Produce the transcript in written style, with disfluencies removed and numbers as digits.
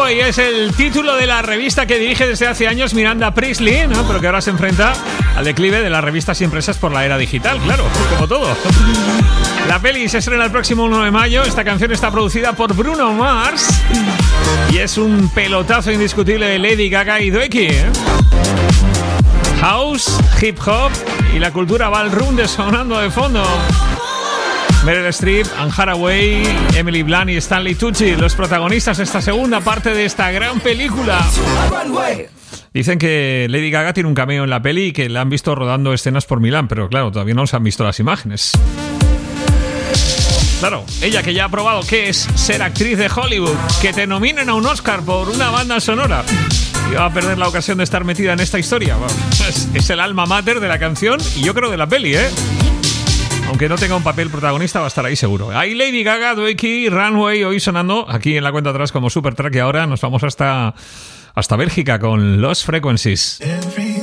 Runway es el título de la revista que dirige desde hace años Miranda Priestly, ¿no? Pero que ahora se enfrenta al declive de las revistas impresas por la era digital, claro, como todo. La peli se estrena el próximo 1 de mayo. Esta canción está producida por Bruno Mars y es un pelotazo indiscutible de Lady Gaga y Dweki, ¿eh? House, hip hop y la cultura ballroom sonando de fondo. Meryl Streep, Anne Hathaway, Emily Blunt y Stanley Tucci, los protagonistas de esta segunda parte de esta gran película. Dicen que Lady Gaga tiene un cameo en la peli y que la han visto rodando escenas por Milán, pero claro, todavía no se han visto las imágenes. Claro, ella que ya ha probado qué es ser actriz de Hollywood, que te nominen a un Oscar por una banda sonora y va a perder la ocasión de estar metida en esta historia. Bueno, es el alma mater de la canción y yo creo de la peli, ¿eh? Aunque no tenga un papel protagonista, va a estar ahí seguro. Ahí Lady Gaga, Dweki, Runway, hoy sonando aquí en la cuenta atrás como Supertrack, y ahora nos vamos hasta Bélgica con Lost Frequencies.